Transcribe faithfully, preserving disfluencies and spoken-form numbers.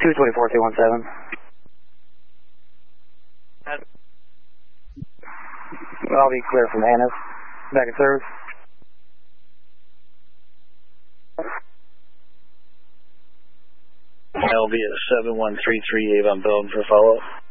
two twenty-four, two one seven. I'll be clear from Annis. Back in service. I'll be at seven one three three Avon Belton for follow-up.